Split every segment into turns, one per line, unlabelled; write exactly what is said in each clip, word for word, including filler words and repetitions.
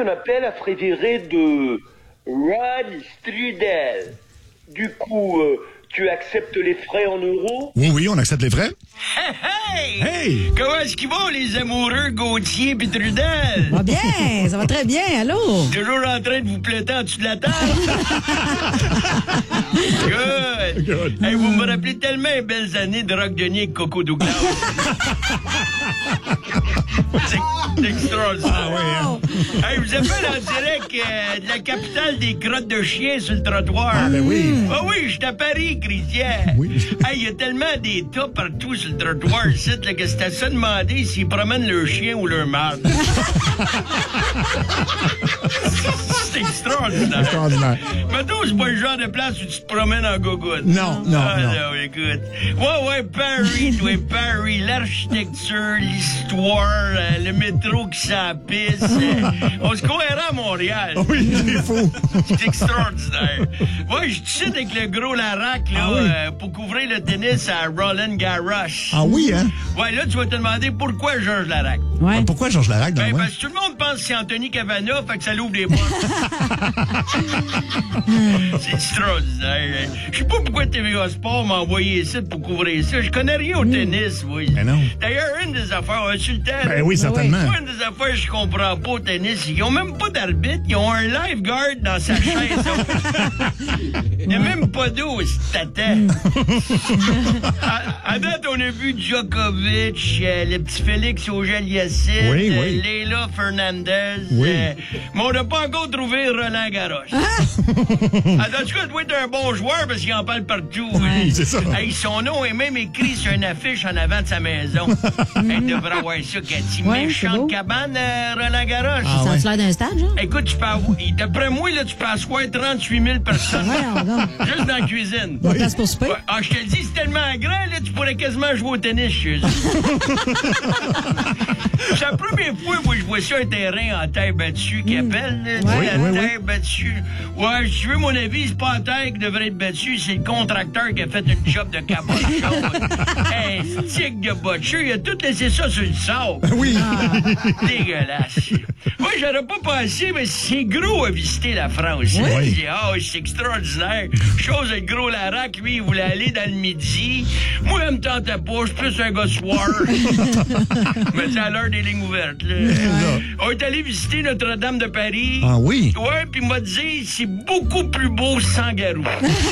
un appel à préféré de Rod Strudel. Du coup, euh, tu acceptes les frais en euros?
Oui, oui, on accepte les frais.
Hey!
Hey!
Comment est-ce qu'ils vont, les amoureux Gauthier pis Trudel?
Va bien, ça va très bien, allô?
Toujours en train de vous pléter en dessous de la table? Good!
Good.
Hey, vous me rappelez tellement les belles années de Rock Denis avec Coco Douglas. C'est c'est extraordinaire.
Ah oui, hein?
Hey, vous appelez en direct euh, de la capitale des crottes de chiens sur le trottoir.
Ah, ben oui.
Ah oui, je suis à Paris, Christian.
Oui.
Hey, il y a tellement des tas partout sur le trottoir ici, là, que c'est à ça demander s'ils promènent leur chien ou leur marde. C'est extraordinaire.
Extraordinaire.
Mettons, c'est pas le genre de place où tu te promènes en gogoune.
Non, non,
ah,
non.
non, écoute. Ouais, ouais, Paris, toi, Paris, l'architecture, l'histoire, euh, le métro qui s'empisse. Euh, on se croirait à Montréal.
Oui, c'est fou.
C'est extraordinaire. Ouais, je suis avec le gros Larac, là,
Ah oui?
euh, pour couvrir le tennis à Roland Garros.
Ah oui, hein?
Ouais, là, tu vas te demander pourquoi Georges Larac.
Ouais.
Pourquoi Georges Larac dans
Ben,
le
parce que tout le monde pense que c'est Anthony Cavana, fait que ça l'ouvre les portes. C'est extraordinaire. Je sais pas pourquoi T V A Sport m'a envoyé ça pour couvrir ça. Je connais rien au tennis, oui.
Ben non.
D'ailleurs, une des affaires, hein, sur le temps.
Ben oui, certainement.
Moi, une des affaires que je comprends pas au tennis, ils ont même pas d'arbitre, ils ont un lifeguard dans sa chaise. Il n'y a même pas d'eau, c'est tata. à, à date, on a vu Djokovic, euh, le petit Félix Auger-Aliassime,
Oui,
euh,
oui.
Leila Fernandez.
Oui.
euh, mais on n'a pas encore trouvé Roland Garros. Ah, en tout cas, il doit être un bon joueur parce qu'il en parle partout.
Oui, c'est ça.
Hey, son nom est même écrit sur une affiche en avant de sa maison. Elle devrait avoir ça, Cathy.
Ouais, c'est
Méchante
beau.
cabane, euh, Roland Garros.
Ah,
Ça
ouais.
a l'air d'un stade, genre?
Écoute, tu peux avoir... D'après moi, là, tu peux asseoir trente-huit mille personnes.
Ouais, donc.
Juste dans la cuisine.
Il y a place pour souper?
Ouais. Ah, je te le dis, c'est tellement grand, là, tu pourrais quasiment jouer au tennis chez eux. C'est la première fois où je vois ça, un terrain en terre battue qui appelle, là, tu sais,
Oui,
la
oui,
terre battue. Ouais, si tu veux mon avis, c'est pas la terre qui devrait être battue, c'est le contracteur qui a fait une job de cabochon. Hey, stick de botcheux, il a tout laissé ça sur le sable.
Oui.
Dégueulasse. Moi, j'aurais pas pensé, mais c'est gros à visiter la France.
Oui.
Je dis, ah, c'est extraordinaire. Chose, le gros Larac, lui, il voulait aller dans le midi. Moi, elle me tentait pas, je suis plus un gars soir. Mais c'est à l'heure des lignes ouvertes, là. On est allé visiter Notre-Dame de Paris.
Ah oui?
Ouais, puis il m'a dit, c'est beaucoup plus beau sans garou.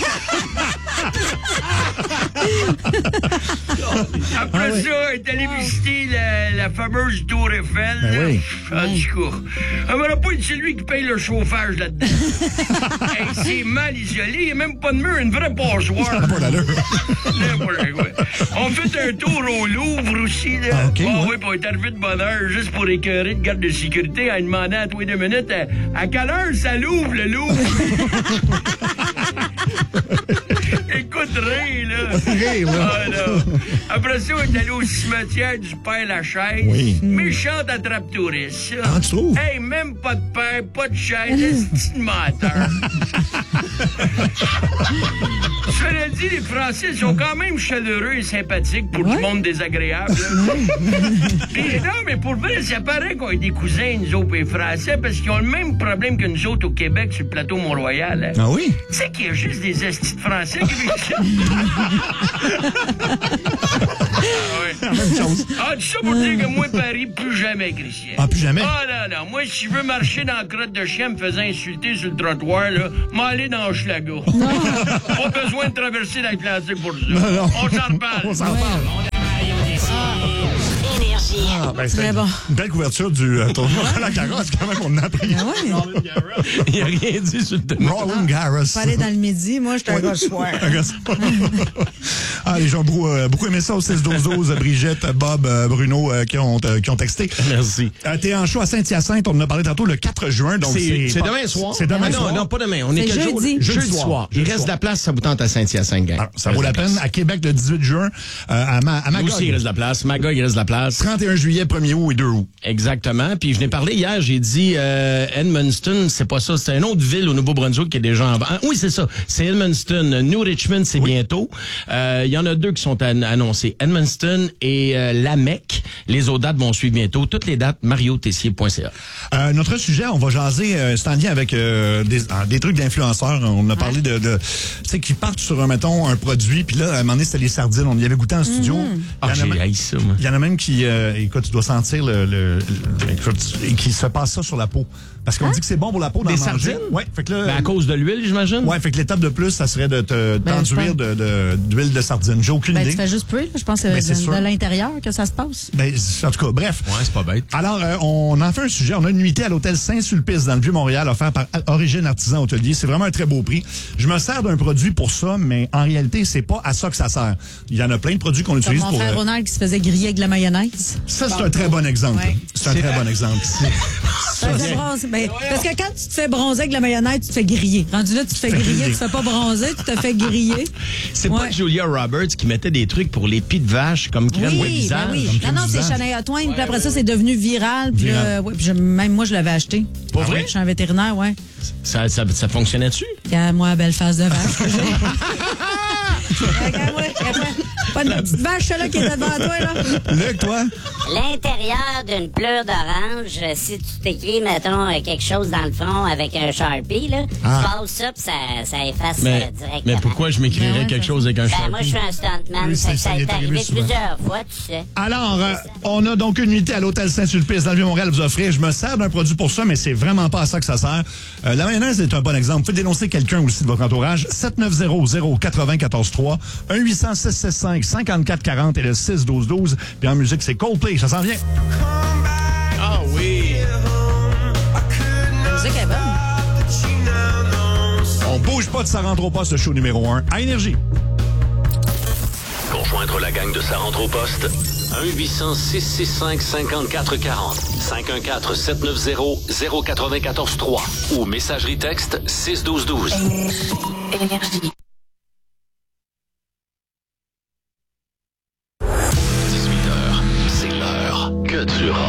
Après
Ah oui.
ça, on est allé visiter la, la fameuse Tour Eiffel.
Ben
là.
oui.
En tout cas, on m'aurait pas dit c'est lui qui paye le chauffage là-dedans. Hey, c'est mal isolé, il n'y a même pas de mur, une vraie passoire.
Ça n'a pas d'allure.
N'importe quoi. On fait un tour au Louvre aussi, là.
Ah, OK,
Ah
ouais.
oui, pour être arrivé de bonne heure, juste pour écœurer le garde de sécurité en demandant à tous les deux minutes à, à quelle heure ça l'ouvre, le Louvre? Écoute, rien, là.
Rire, là.
Ah, non. Après ça, on est allé au cimetière du Père Lachaise.
Oui.
Méchante attrape-touriste, ça.
Ah, tu trouves?
Hey, même pas de père, pas de chaise, c'est un menteur. Cela dit, les Français sont quand même chaleureux et sympathiques pour
Ouais.
du monde désagréable. Puis, non, mais pour vrai, ça paraît qu'on est des cousins, nous autres, les Français, parce qu'ils ont le même problème que nous autres au Québec sur le plateau Mont-Royal. hein.
Ah oui?
Tu sais qu'il y a juste des estis de Français qui vivent ici. Ah, ouais.
La même chose.
Ah, tout ça pour dire que moi, Paris, plus jamais, Christian.
Ah, plus jamais?
Ah, non, non. Moi, si je veux marcher dans la crotte de chien me faisant insulter sur le trottoir, là, m'aller dans Hochelaga. Pas besoin de traverser l'Atlantique pour ça.
Non, non.
On s'en reparle.
On s'en reparle.
Énergie.
Ah, ben, c'était
Très bon.
une belle couverture du euh, tournoi à la carrosse, quand même, on en a appris.
Ah ouais.
Il n'y a rien dit sur le tennis.
Roland Garros.
Faut aller dans le midi, moi, je suis un gars soir.
Un gars soir. Ah, les gens ont beaucoup, euh, beaucoup aimé ça au six douze douze. Brigitte, Bob, euh, Bruno euh, qui, ont, euh, qui ont texté.
Merci.
Euh, T'es en show à Saint-Hyacinthe, on en a parlé tantôt le quatre juin. Donc
C'est c'est
pas-
demain soir.
C'est demain
Ah,
soir.
Non, non, pas demain. On est
C'est
quel jour?
jeudi.
Jeudi
Jeudi
soir.
soir.
Il
Jeudi
reste
soir.
de la place, ça vous tente à Saint-Hyacinthe, gang.
Alors, ça vaut la peine. À Québec, le dixhuit juin, euh, à, Ma à
Nous
Magog.
aussi, il reste de la place. Magog, il reste de la place.
trente et un juillet, premier août et deux août.
Exactement. Puis je n'ai parlé hier, j'ai dit euh, Edmundston, c'est pas ça, c'est une autre ville au Nouveau-Brunswick qui est déjà en vente. Ah, oui, c'est ça. C'est Edmundston. New Richmond, c'est oui. bientôt. Il euh, y en a deux qui sont an- annoncés. Edmundston et euh, Lamec. Les autres dates vont suivre bientôt. Toutes les dates, mario tessier point c a.
Euh, notre sujet, on va jaser, euh, c'est en lien avec euh, des, euh, des trucs d'influenceurs. On a parlé de, de tu sais, qui partent sur, mettons, un produit, puis là, à un moment donné, c'était les sardines. On y avait goûté en studio.
Mm-hmm. Ah, j'ai haï ça, moi.
Il y en a même qui, euh, écoute, tu dois sentir le, le, le écoute, qui se passe ça sur la peau. Parce qu'on hein? dit que c'est bon pour la peau d'en
des
manger.
Sardines?
Ouais, fait que là,
ben à cause de l'huile, j'imagine?
Ouais, fait que l'étape de plus, ça serait de te
ben,
t'enduire de, de, d'huile de sardine. J'ai aucune
ben,
idée.
Tu fais juste peu, là. Je pense que
ben,
c'est de,
de
l'intérieur que ça se passe.
Ben, en tout cas, bref.
Ouais, c'est pas bête.
Alors, euh, on en fait un sujet. On a une nuitée à l'hôtel Saint-Sulpice dans le Vieux-Montréal, offert par Origine Artisan Hôtelier. C'est vraiment un très beau prix. Je me sers d'un produit pour ça, mais en réalité, c'est pas à ça que ça sert. Il y en a plein de produits qu'on utilise
Comme mon
pour...
frère
euh...
Ronald qui se faisait griller avec de la mayonnaise.
Ça, c'est bon. un très bon exemple. Ouais. C'est un très bon exemple.
Ça, c'est bronze, ben, parce que quand tu te fais bronzer avec de la mayonnaise, tu te fais griller. Rendu là, tu te fais griller, griller. Tu te fais pas bronzer, tu te fais griller.
C'est
ouais.
pas Julia Roberts qui mettait des trucs pour les pieds de vache comme crème
oui,
de visage?
Ben oui, non, non, c'est Shania Twain. Ouais, puis après ouais. ça, c'est devenu viral. Puis euh, ouais, je, même moi, je l'avais acheté.
Pas vrai?
Je suis un vétérinaire, ouais.
Ça, ça, ça fonctionnait-tu?
Regarde-moi, belle face de vache que j'ai. Regarde-moi, regarde-moi. Pas une petite vache, là, qui était devant toi, là.
Luc, toi?
L'intérieur d'une pleure d'orange, si tu t'écris, mettons, quelque chose dans le front avec un Sharpie, là, ah. tu passes ça, puis ça, ça efface
mais,
ça directement.
Mais pourquoi je m'écrirais ouais, quelque chose avec un
ben,
Sharpie?
Moi, je suis un stuntman, oui, ça, ça est arrivé souvent. plusieurs fois, tu sais.
Alors, euh, on a donc une nuitée à l'hôtel Saint-Sulpice dans le Vieux-Montréal à vous offrir. Je me sers d'un produit pour ça, mais c'est vraiment pas à ça que ça sert. Euh, la mayonnaise est un bon exemple. Vous pouvez dénoncer quelqu'un aussi de votre entourage. sept neuf zéro zéro quatre zéro un quatre trois, un huit cents six six cinq cinquante-quatre quarante et le six douze douze. Puis en musique, c'est Coldplay. Ça s'en vient.
Ah oui!
La musique est bonne.
On bouge pas de Ça rentre au poste, le show numéro un à Énergie.
Pour joindre la gang de Ça rentre au poste, un huit cents six six cinq cinquante-quatre quarante, cinq un quatre sept neuf zéro zéro quatre quatre trois ou messagerie texte six douze douze.
Énergie.
dix-huit heures, c'est l'heure que tu rentres.